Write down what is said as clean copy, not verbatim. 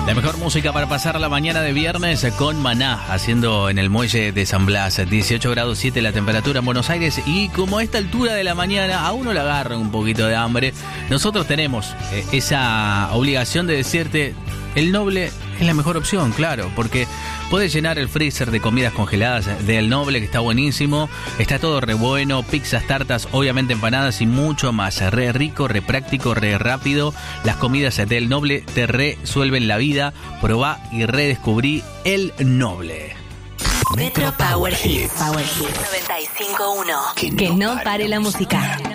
La mejor música para pasar la mañana de viernes con Maná, haciendo en el muelle de San Blas, 18 grados 7 la temperatura en Buenos Aires, y como a esta altura de la mañana a uno le agarra un poquito de hambre, nosotros tenemos esa obligación de decirte, el Noble es la mejor opción, claro, porque podés llenar el freezer de comidas congeladas del Noble, que está buenísimo, está todo re bueno, pizzas, tartas, obviamente empanadas y mucho más, re rico, re práctico, re rápido. Las comidas del Noble te resuelven la vida. Probá y redescubrí el Noble. Metro Power Hits 95.1. Que no pare la música.